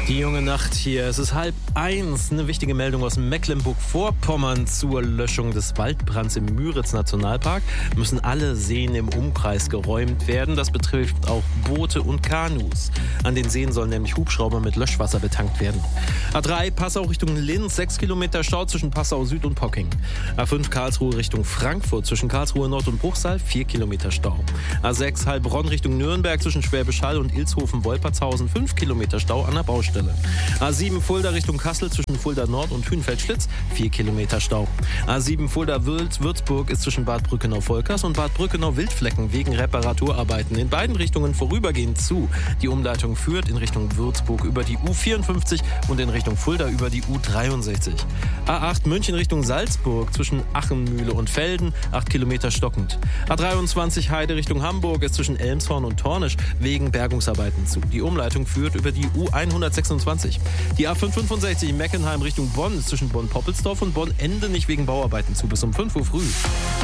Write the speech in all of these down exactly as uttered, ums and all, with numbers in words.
Die junge Nacht hier. Es ist halb eins. Eine wichtige Meldung aus Mecklenburg-Vorpommern zur Löschung des Waldbrands im Müritz-Nationalpark. Müssen alle Seen im Umkreis geräumt werden. Das betrifft auch Boote und Kanus. An den Seen sollen nämlich Hubschrauber mit Löschwasser betankt werden. A drei Passau Richtung Linz, sechs Kilometer Stau zwischen Passau Süd und Pocking. A fünf Karlsruhe Richtung Frankfurt zwischen Karlsruhe Nord und Bruchsal, vier Kilometer Stau. A sechs Heilbronn Richtung Nürnberg zwischen Schwäbisch Hall und Ilshofen-Wolpertshausen, fünf Kilometer Stau an der Baustelle. A sieben Fulda Richtung Kassel zwischen Fulda Nord und Hünfeld-Schlitz, vier Kilometer Stau. A sieben Fulda Würzburg ist zwischen Bad Brückenau-Volkers und Bad Brückenau-Wildflecken wegen Reparaturarbeiten in beiden Richtungen vorübergehend zu. Die Umleitung führt in Richtung Würzburg über die U vierundfünfzig und in Richtung Fulda über die U dreiundsechzig. A acht München Richtung Salzburg zwischen Achenmühle und Velden, acht Kilometer stockend. A dreiundzwanzig Heide Richtung Hamburg ist zwischen Elmshorn und Tornisch wegen Bergungsarbeiten zu. Die Umleitung führt über die U hundertsechsundzwanzig. Die A fünfhundertfünfundsechzig Meckenheim Richtung Bonn ist zwischen Bonn-Poppelsdorf und Bonn-Ende nicht wegen Bauarbeiten zu, bis um fünf Uhr früh.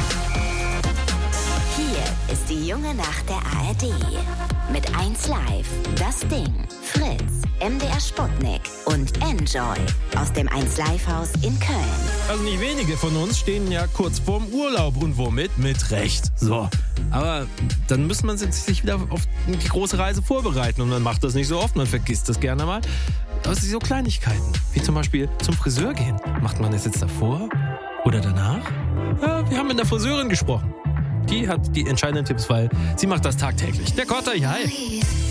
Hier ist die junge Nacht der A R D. Mit eins Live, Das Ding, Fritz, M D R Sputnik und Enjoy aus dem eins Live Haus in Köln. Also nicht wenige von uns stehen ja kurz vorm Urlaub und womit? Mit Recht. So. Aber dann muss man sich wieder auf die große Reise vorbereiten und man macht das nicht so oft, man vergisst das gerne mal. Aber es sind so Kleinigkeiten, wie zum Beispiel zum Friseur gehen. Macht man das jetzt davor oder danach? Ja, wir haben mit der Friseurin gesprochen. Die hat die entscheidenden Tipps, weil sie macht das tagtäglich. Der Kotter, ja, hi.